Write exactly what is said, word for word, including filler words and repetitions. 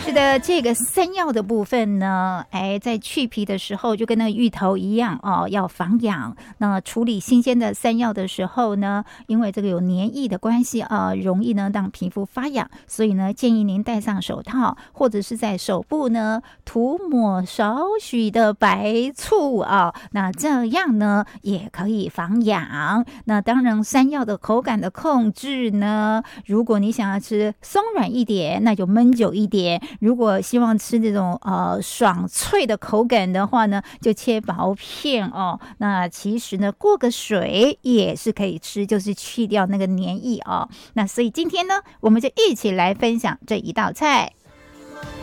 是的，这个山药的部分呢，哎，在去皮的时候就跟那个芋头一样哦，要防痒。那处理新鲜的山药的时候呢，因为这个有黏液的关系啊，容易呢让皮肤发痒，所以呢建议您戴上手套，或者是在手部呢涂抹少许的白醋啊，那这样呢也可以防痒。那当然，山药的口感的控制呢，如果你想要吃松软一点，那就焖久一点。如果希望吃这种呃爽脆的口感的话呢，就切薄片哦。那其实呢，过个水也是可以吃，就是去掉那个黏液哦。那所以今天呢，我们就一起来分享这一道菜。